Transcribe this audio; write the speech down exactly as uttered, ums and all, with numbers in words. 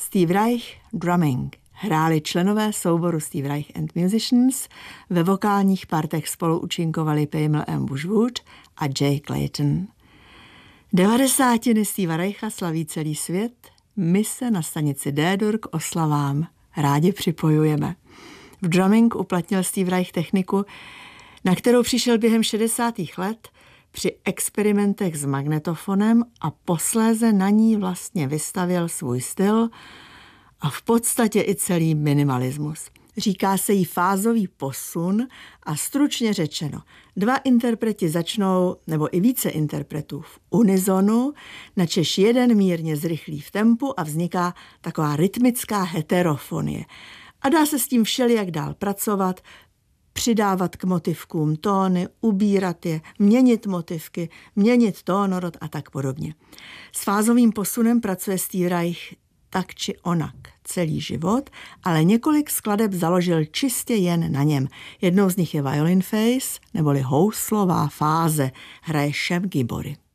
Steve Reich Drumming. Hráli členové souboru Steve Reich and Musicians, ve vokálních partech spolu účinkovali Pamela M. Bushwood a Jay Clayton. Devadesátiny Steva Reicha slaví celý svět, my se na stanici D-Dur k oslavám rádi připojujeme. V Drumming uplatnil Steve Reich techniku, na kterou přišel během šedesátých let při experimentech s magnetofonem a posléze na ní vlastně vystavěl svůj styl a v podstatě i celý minimalismus. Říká se jí fázový posun a stručně řečeno, dva interpreti začnou, nebo i více interpretů v unizonu, načež jeden mírně zrychlí v tempu a vzniká taková rytmická heterofonie. A dá se s tím všelijak dál pracovat, přidávat k motivkům tóny, ubírat je, měnit motivky, měnit tónorod a tak podobně. S fázovým posunem pracuje Steve Reich tak či onak celý život, ale několik skladeb založil čistě jen na něm. Jednou z nich je Violin Phase, neboli houslová fáze, hraje Shep Gybori.